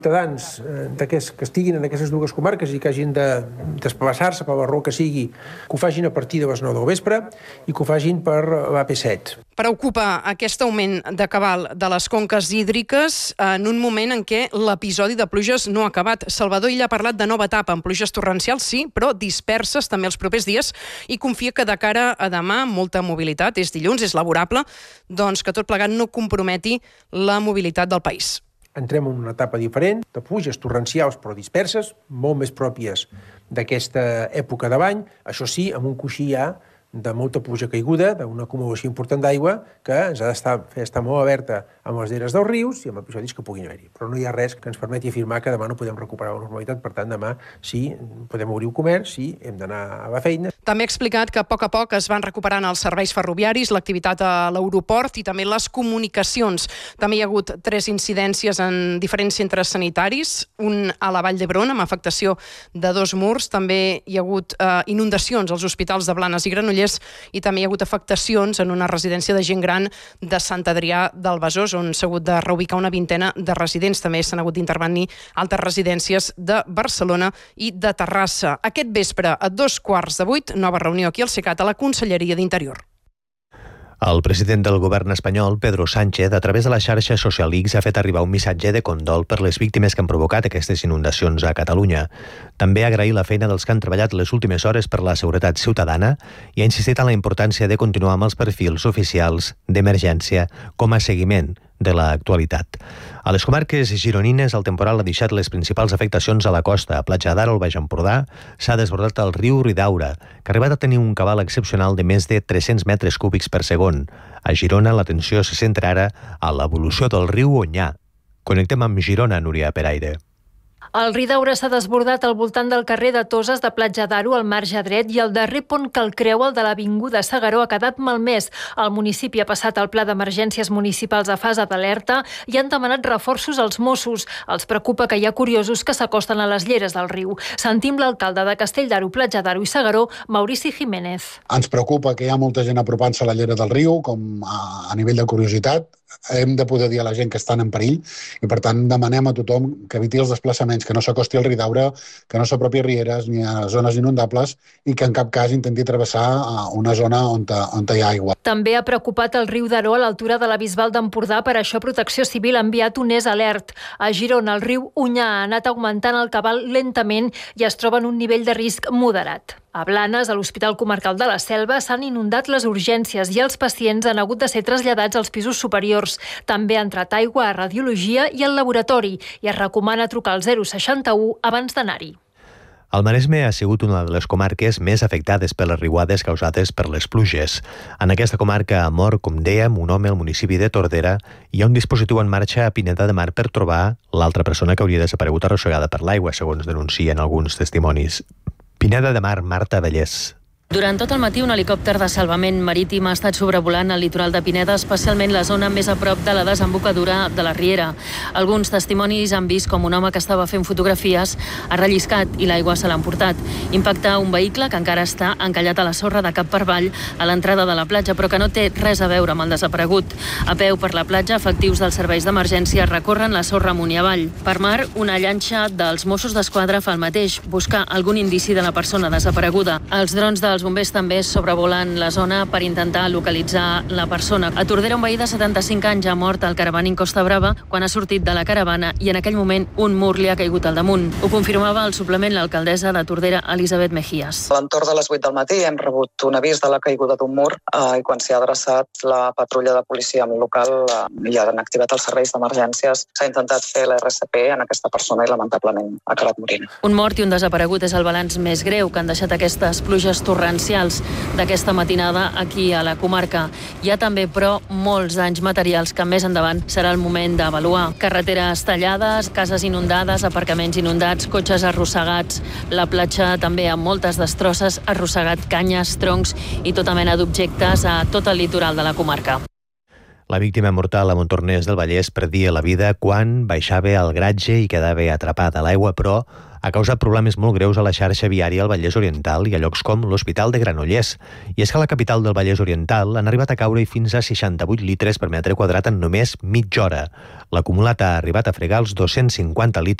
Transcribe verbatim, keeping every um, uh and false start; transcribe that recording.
ciutadans eh, que estiguin en aquestes dues comarques i que hagin de desplaçar-se per la raó que sigui, que ho facin a partir de les nou del vespre i que ho facin per l'A P set. Preocupa aquest augment de cabal de les conques hídriques en un moment en què l'episodi de pluges no ha acabat. Salvador Illa ha parlat de nova etapa amb pluges torrencials, sí, però disperses també els propers dies, i confia que de cara a demà molta mobilitat, és dilluns, és laborable, doncs que tot plegat no comprometi la mobilitat del país. Entrem en una etapa diferent, de pluges torrencials però disperses, molt més pròpies d'aquesta època de l'any, això sí, amb un coixí ja de molta pluja caiguda, d'una acumulació important d'aigua, que ens ha d'estar estar molt alerta amb les lleres dels rius i amb episodis que puguin haver-hi. Però no hi ha res que ens permeti afirmar que demà no podem recuperar la normalitat, per tant, demà sí, podem obrir el comerç, sí, hem d'anar a la feina. També ha explicat que a poc a poc es van recuperant els serveis ferroviaris, l'activitat a l'aeroport i també les comunicacions. També hi ha hagut tres incidències en diferents centres sanitaris, un a la Vall d'Hebron amb afectació de dos murs, també hi ha hagut eh, inundacions als hospitals de Blanes i Granollers i també hi ha hagut afectacions en una residència de gent gran de Sant Adrià del Besòs, on s'ha hagut de reubicar una vintena de residents. També s'han hagut d'intervenir altres residències de Barcelona i de Terrassa. Aquest vespre, a dos quarts de vuit, nova reunió aquí al CECAT a la Conselleria d'Interior. El president del govern espanyol, Pedro Sánchez, a través de la xarxa Social X, ha fet arribar un missatge de condol per les víctimes que han provocat aquestes inundacions a Catalunya. També ha agraït la feina dels que han treballat les últimes hores per la seguretat ciutadana i ha insistit en la importància de continuar amb els perfils oficials d'emergència com a seguiment de l'actualitat. A les comarques gironines, el temporal ha deixat les principals afectacions a la costa. A Platja d'Aro, al Baix Empordà, s'ha desbordat el riu Ridaura, que ha arribat a tenir un cabal excepcional de més de tres-cents metres cúbics per segon. A Girona, l'atenció se centra ara a l'evolució del riu Onyà. Connectem amb Girona, Núria Peraire. El Ridaura s'ha desbordat al voltant del carrer de Toses de Platja d'Aro al marge dret i el darrer pont que el creua, el de l'Avinguda S'Agaró, ha quedat malmès. El municipi ha passat al pla d'emergències municipals a fase d'alerta i han demanat reforços als Mossos. Els preocupa que hi ha curiosos que s'acosten a les lleres del riu. Sentim l'alcalde de Castell d'Aro, Platja d'Aro i S'Agaró, Maurici Jiménez. Ens preocupa que hi ha molta gent apropant-se a la llera del riu, com a, a nivell de curiositat. Hem de poder dir a la gent que estan en perill i, per tant, demanem a tothom que eviti els desplaçaments, que no s'acosti al Ridaura, que no s'apropi a rieres ni a zones inundables i que en cap cas intenti travessar una zona on, on hi ha aigua. També ha preocupat el riu d'Aro a l'altura de la Bisbal d'Empordà, per això Protecció Civil ha enviat un és alert. A Girona, el riu Onyà ha anat augmentant el cabal lentament i es troba en un nivell de risc moderat. A Blanes, a l'Hospital Comarcal de la Selva, s'han inundat les urgències i els pacients han hagut de ser traslladats als pisos superiors. També ha entrat aigua a radiologia i al laboratori i es recomana trucar al zero seixanta u abans d'anar-hi. El Maresme ha sigut una de les comarques més afectades per les riuades causades per les pluges. En aquesta comarca ha mort, com dèiem, un home al municipi de Tordera i hi ha un dispositiu en marxa a Pineda de Mar per trobar l'altra persona que hauria desaparegut arrossegada per l'aigua, segons denuncien alguns testimonis. Pineda de Mar, Marta Vallès. Durant tot el matí, un helicòpter de salvament marítim ha estat sobrevolant el litoral de Pineda, especialment la zona més a prop de la desembocadura de la Riera. Alguns testimonis han vist com un home que estava fent fotografies ha relliscat i l'aigua se l'ha emportat. Impacta un vehicle que encara està encallat a la sorra de cap per avall a l'entrada de la platja, però que no té res a veure amb el desaparegut. A peu per la platja, efectius dels serveis d'emergència recorren la sorra amunt i avall. Per mar, una llanxa dels Mossos d'Esquadra fa el mateix, buscar algun indici de la persona desapareguda. Els drons dels Els bombers també sobrevolen la zona per intentar localitzar la persona. A Tordera, un veí de setanta-cinc anys ha mort al caravaning Costa Brava quan ha sortit de la caravana i en aquell moment un mur li ha caigut al damunt. Ho confirmava al suplement l'alcaldessa de Tordera, Elisabet Mejías. A l'entorn de les vuit del matí hem rebut un avís de la caiguda d'un mur eh, i quan s'hi ha adreçat la patrulla de policia local eh, i han activat els serveis d'emergències, s'ha intentat fer l'R C P en aquesta persona i lamentablement ha acabat morint. Un mort i un desaparegut és el balanç més greu que han deixat aquestes pluges torrencials d'aquesta matinada aquí a la comarca. Hi ha també, però, molts danys materials que més endavant serà el moment d'avaluar. Carreteres tallades, cases inundades, aparcaments inundats, cotxes arrossegats, la platja també amb moltes destrosses, arrossegat canyes, troncs i tota mena d'objectes a tot el litoral de la comarca. La víctima mortal a Montornès del Vallès perdia la vida quan baixava al garatge i quedava atrapada a l'aigua, però ha causat problemes molt greus a la xarxa viària al Vallès Oriental i a llocs com l'Hospital de Granollers. I és que a la capital del Vallès Oriental han arribat a caure fins a seixanta-vuit litres per metre quadrat en només mitja hora. L'acumulat ha arribat a fregar els dos-cents cinquanta litres